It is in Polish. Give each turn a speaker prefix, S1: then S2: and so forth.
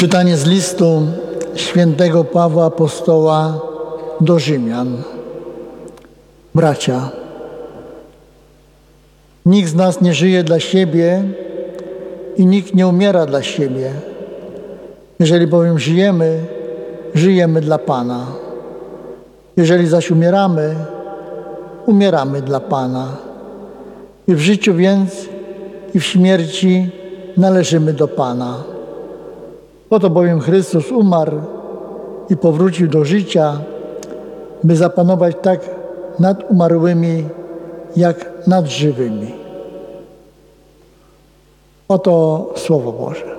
S1: Czytanie z listu świętego Pawła Apostoła do Rzymian. Bracia, nikt z nas nie żyje dla siebie i nikt nie umiera dla siebie. Jeżeli bowiem żyjemy, żyjemy dla Pana. Jeżeli zaś umieramy, umieramy dla Pana. I w życiu więc, i w śmierci należymy do Pana. Po to bowiem Chrystus umarł i powrócił do życia, by zapanować tak nad umarłymi, jak nad żywymi. Oto Słowo Boże.